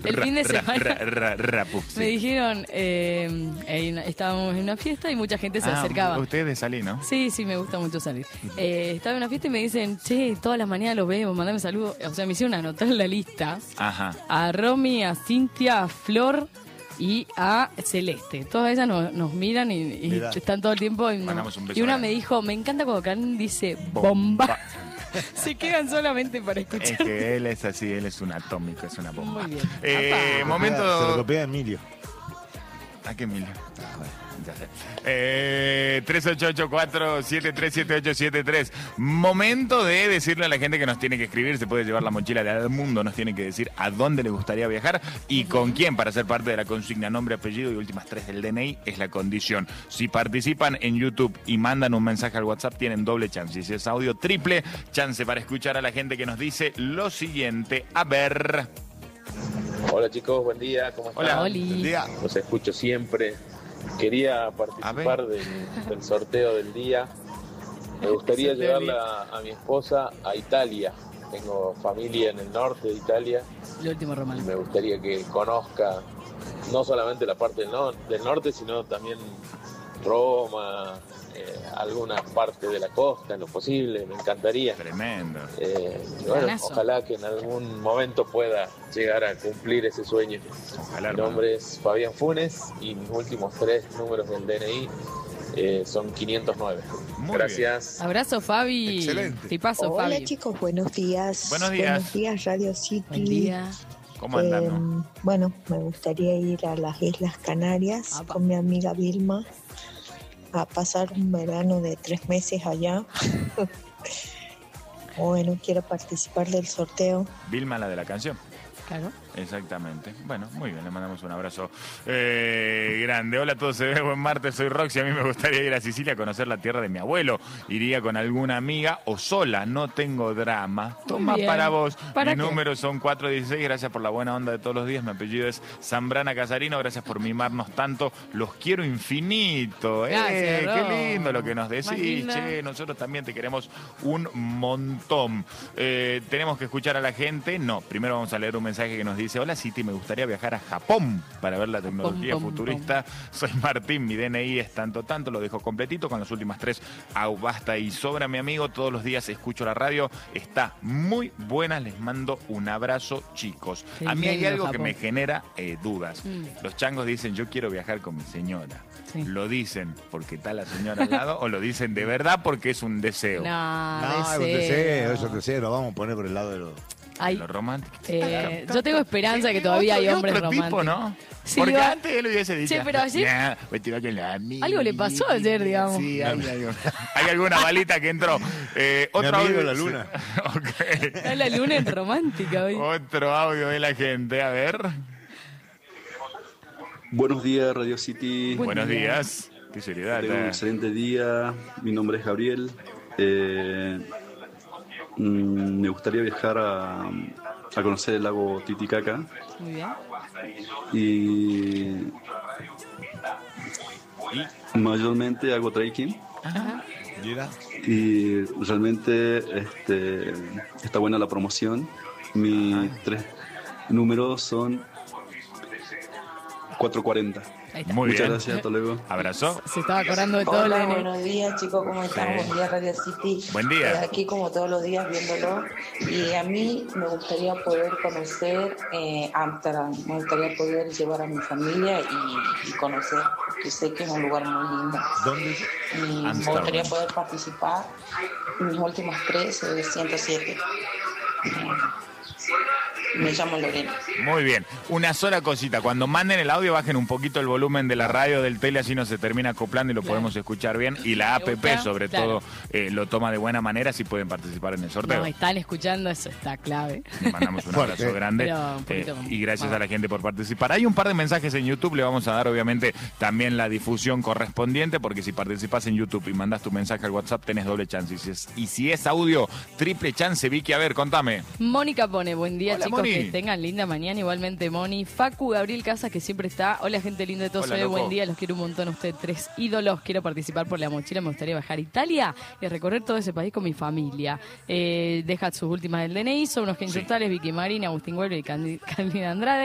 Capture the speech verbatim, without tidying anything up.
El fin de semana ra, ra, ra, pup, sí. me dijeron, eh, eh, estábamos en una fiesta y mucha gente se ah, acercaba. Usted de salir, ¿no? Sí, sí, me gusta mucho salir. Eh, estaba en una fiesta y me dicen, che, todas las mañanas los vemos, mandame saludos. O sea, me hicieron anotar en la lista Ajá. a Romy, a Cintia, a Flor y a Celeste. Todas ellas nos, nos miran y, y están todo el tiempo. Y, no. Y una me dijo, me encanta cuando Karen dice bomba. bomba. Se quedan solamente para escuchar. Es que él es así, él es un atómico, es una bomba. Muy bien. Eh, momento... Se lo copia a Emilio. ¿A qué Emilio? Ah, bueno, ya sé. Eh, tres ocho ocho cuatro siete tres siete ocho siete tres. Momento de decirle a la gente que nos tiene que escribir. Se puede llevar la mochila del mundo. Nos tiene que decir a dónde le gustaría viajar y con quién para ser parte de la consigna. Nombre, apellido y últimas tres del D N I es la condición. Si participan en YouTube y mandan un mensaje al WhatsApp, tienen doble chance. Y si es audio, triple chance para escuchar a la gente que nos dice lo siguiente. A ver. Hola chicos, buen día, ¿cómo están? Hola, buen día. Los escucho siempre. Quería participar del, del sorteo del día. Me gustaría llevarla a mi esposa a Italia. Tengo familia en el norte de Italia. El último romano. Me gustaría que conozca no solamente la parte del, no, del norte, sino también Roma, eh, alguna parte de la costa en lo posible. Me encantaría. Tremendo. Eh, bueno, ojalá que en algún momento pueda llegar a cumplir ese sueño. Ojalá, Mi nombre es Fabián Funes y mis últimos tres números del D N I eh, son quinientos nueve. Muy Gracias. Bien. Abrazo, Fabi. Excelente. Tipazo, Hola Fabi. chicos, buenos días. Buenos días. Buenos días, Radio City. Buen día. ¿Cómo andan? Eh, no? Bueno, me gustaría ir a las Islas Canarias Apa. con mi amiga Vilma a pasar un verano de tres meses allá. Bueno, quiero participar del sorteo. Vilma, la de la canción. Claro. Exactamente. Bueno, muy bien, le mandamos un abrazo eh, grande. Hola a todos, se ve buen martes, soy Roxy. A mí me gustaría ir a Sicilia a conocer la tierra de mi abuelo. Iría con alguna amiga o sola, no tengo drama. Toma Bien. para vos. ¿Para Mis qué? números son cuatro dieciséis, gracias por la buena onda de todos los días. Mi apellido es Zambrana Casarino, gracias por mimarnos tanto. Los quiero infinito. Eh, Gracias, qué Ro. lindo lo que nos decís, Imagina. che. Nosotros también te queremos un montón. Eh, tenemos que escuchar a la gente. No, primero vamos a leer un mensaje que nos dice: hola City, me gustaría viajar a Japón para ver la tecnología Pom, pom, futurista. Soy Martín, mi D N I es tanto, tanto, lo dejo completito con las últimas tres. Au, basta y sobra, mi amigo. Todos los días escucho la radio, está muy buena. Les mando un abrazo, chicos. Qué A mí hay lindo, algo que Japón. me genera eh, dudas. Mm. Los changos dicen: yo quiero viajar con mi señora. Sí. ¿Lo dicen porque está la señora al lado o lo dicen de verdad porque es un deseo? No, No, es un deseo. deseo, es un deseo. Lo vamos a poner por el lado de los... Ay, Lo romántico. eh, yo tengo esperanza que todavía hay Otro- hombres otro tipo, románticos. ¿no? Sí, Porque va- antes él hubiese dicho: Sí, pero ayer- "Nah, me tiró con la amiga". Algo le pasó ayer, digamos. Sí, hay, hay- hay alguna balita que entró. Eh, Mi otro amigo audio. la luna. Ok. Está la luna en romántica hoy. Otro audio de la gente, a ver. Buenos días, Radio City. Buen Buenos día. días. Qué seriedad. Tengo un eh. excelente día. Mi nombre es Gabriel. Eh, mm, me gustaría viajar a, a conocer el lago Titicaca. Muy bien. Y mayormente hago trekking. Mira. Y realmente este, está buena la promoción. Mis tres números son cuatrocientos cuarenta. Ahí está. Muy Muchas bien. gracias, hasta luego. Abrazo. Se estaba acordando de todo Hola, la buenos días chicos, ¿cómo están? Sí. Buen día Radio City. Buen día. Eh, aquí como todos los días viéndolo. Y a mí me gustaría poder conocer eh, Ámsterdam. Me gustaría poder llevar a mi familia y, y conocer, que sé que es un lugar muy lindo. ¿Dónde? Y me Ámsterdam. gustaría poder participar. Mis últimas tres es ciento siete. Eh, Me llamo Lorena. Muy bien. Una sola cosita. Cuando manden el audio, bajen un poquito el volumen de la radio, del tele, así no se termina acoplando y lo Claro. podemos escuchar bien. Y la Me app, gusta, sobre claro. todo, eh, lo toma de buena manera, si pueden participar en el sorteo. No, están escuchando, eso está clave. Le mandamos un Fuerte. abrazo grande. Pero un poquito eh, más. y gracias Vamos. a la gente por participar. Hay un par de mensajes en YouTube, le vamos a dar obviamente también la difusión correspondiente, porque si participas en YouTube y mandas tu mensaje al WhatsApp tenés doble chance. Y si es, y si es audio, triple chance. Vicky, a ver, contame. Mónica pone, buen día Hola, chicos, Moni. que tengan linda mañana, igualmente Moni. Facu Gabriel Casas, que siempre está. Hola gente linda de todo, Hola, soy loco. buen día, los quiero un montón a ustedes, tres ídolos. Quiero participar por la mochila, me gustaría viajar a Italia y recorrer todo ese país con mi familia. Eh, deja sus últimas del D N I, son unos genios Sí. totales, Vicky Marina, Agustín Huelva y Candi- Candida Andrade.